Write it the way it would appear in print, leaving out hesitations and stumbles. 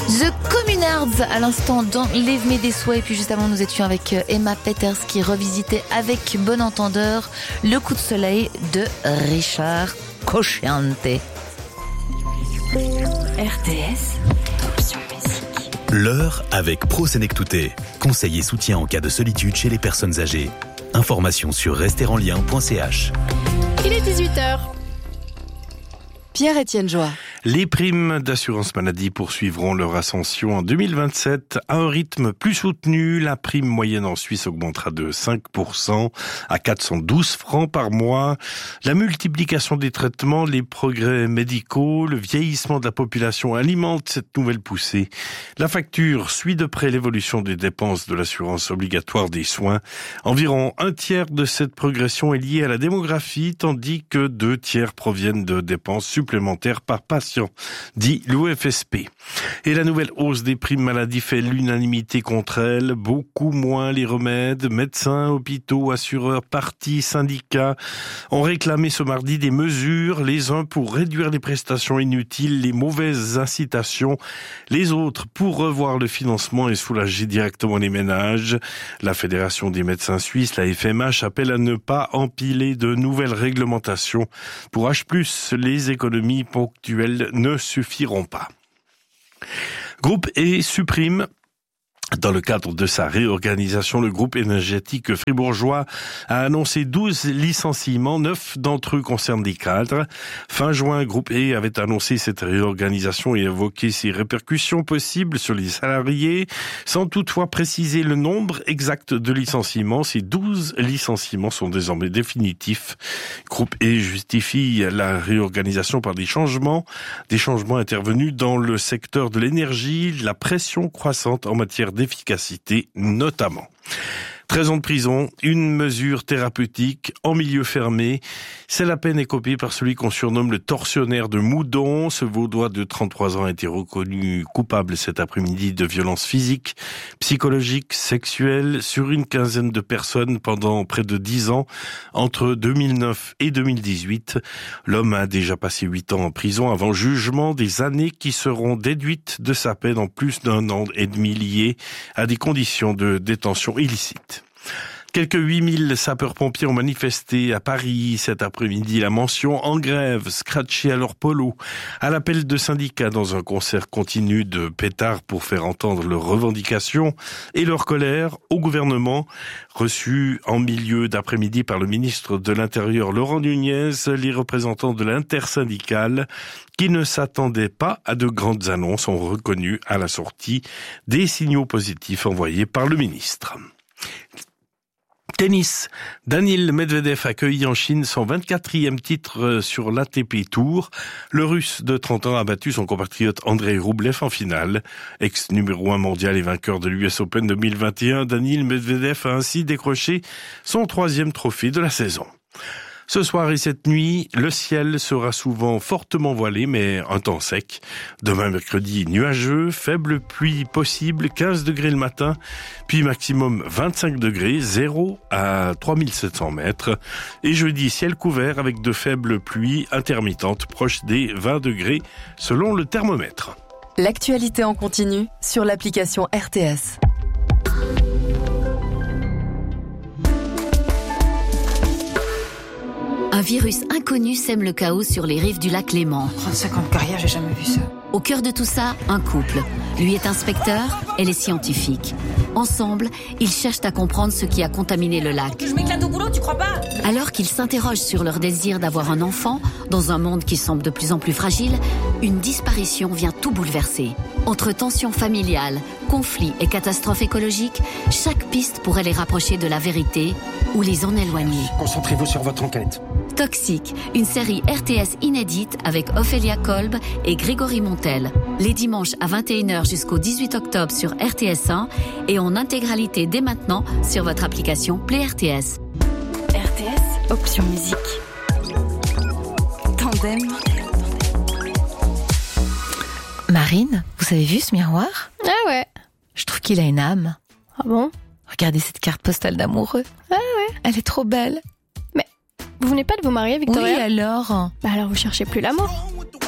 The Communards à l'instant dans Leave Me This Way. Et puis juste avant, nous étions avec Emma Peters qui revisitait avec bon entendeur Le coup de soleil de Richard Cocciante. RTS, option musique. L'heure avec ProSenectouté. Conseil et soutien en cas de solitude chez les personnes âgées. Informations sur restezrenlien.ch. Il est 18h. Pierre-Étienne Joie. Les primes d'assurance maladie poursuivront leur ascension en 2027 à un rythme plus soutenu. La prime moyenne en Suisse augmentera de 5% à 412 francs par mois. La multiplication des traitements, les progrès médicaux, le vieillissement de la population alimentent cette nouvelle poussée. La facture suit de près l'évolution des dépenses de l'assurance obligatoire des soins. Environ un tiers de cette progression est liée à la démographie, tandis que 2 tiers proviennent de dépenses supplémentaires par patient, dit l'OFSP. Et la nouvelle hausse des primes maladie fait l'unanimité contre elle. Beaucoup moins les remèdes. Médecins, hôpitaux, assureurs, partis, syndicats ont réclamé ce mardi des mesures, les uns pour réduire les prestations inutiles, les mauvaises incitations, les autres pour revoir le financement et soulager directement les ménages. La Fédération des médecins suisses, la FMH, appelle à ne pas empiler de nouvelles réglementations. Pour H+, les économies ponctuelles ne suffiront pas. Groupe E supprime. Dans le cadre de sa réorganisation, le groupe énergétique fribourgeois a annoncé 12 licenciements, 9 d'entre eux concernent des cadres. Fin juin, Groupe E avait annoncé cette réorganisation et évoqué ses répercussions possibles sur les salariés, sans toutefois préciser le nombre exact de licenciements. Ces 12 licenciements sont désormais définitifs. Groupe E justifie la réorganisation par des changements intervenus dans le secteur de l'énergie, la pression croissante en matière d'efficacité notamment. 13 ans de prison, une mesure thérapeutique en milieu fermé. C'est la peine écopée par celui qu'on surnomme le tortionnaire de Moudon. Ce Vaudois de 33 ans a été reconnu coupable cet après-midi de violences physiques, psychologiques, sexuelles sur une quinzaine de personnes pendant près de 10 ans, entre 2009 et 2018. L'homme a déjà passé 8 ans en prison avant jugement, des années qui seront déduites de sa peine en plus d'1 an et demi liées à des conditions de détention illicites. Quelques 8000 sapeurs-pompiers ont manifesté à Paris cet après-midi. La mention en grève, scratchée à leur polo, à l'appel de syndicats dans un concert continu de pétards pour faire entendre leurs revendications et leur colère au gouvernement. Reçus en milieu d'après-midi par le ministre de l'Intérieur Laurent Nunez, les représentants de l'intersyndicale qui ne s'attendaient pas à de grandes annonces ont reconnu à la sortie des signaux positifs envoyés par le ministre. Tennis. Daniil Medvedev accueilli en Chine son 24e titre sur l'ATP Tour. Le Russe de 30 ans a battu son compatriote Andrei Roublev en finale. Ex-numéro 1 mondial et vainqueur de l'US Open 2021, Daniil Medvedev a ainsi décroché son 3e trophée de la saison. Ce soir et cette nuit, le ciel sera souvent fortement voilé, mais un temps sec. Demain mercredi, nuageux, faible pluie possible, 15 degrés le matin, puis maximum 25 degrés, 0 à 3700 mètres. Et jeudi, ciel couvert avec de faibles pluies intermittentes, proches des 20 degrés selon le thermomètre. L'actualité en continu sur l'application RTS. Un virus inconnu sème le chaos sur les rives du lac Léman. 35 ans de carrière, j'ai jamais vu ça. Au cœur de tout ça, un couple. Lui est inspecteur, elle est scientifique. Ensemble, ils cherchent à comprendre ce qui a contaminé le lac. Je m'éclate au boulot, tu crois pas? Alors qu'ils s'interrogent sur leur désir d'avoir un enfant, dans un monde qui semble de plus en plus fragile, une disparition vient tout bouleverser. Entre tensions familiales, conflits et catastrophes écologiques, chaque piste pourrait les rapprocher de la vérité ou les en éloigner. Concentrez-vous sur votre enquête. Toxique, une série RTS inédite avec Ophélia Kolb et Grégory Montel. Les dimanches à 21h jusqu'au 18 octobre sur RTS1 et en intégralité dès maintenant sur votre application Play RTS. RTS, option musique. Tandem. Marine, vous avez vu ce miroir ? Ah ouais. Je trouve qu'il a une âme. Ah bon ? Regardez cette carte postale d'amoureux. Ah ouais. Elle est trop belle. Mais vous venez pas de vous marier, Victoria ? Oui, alors ? Bah alors vous cherchez plus l'amour.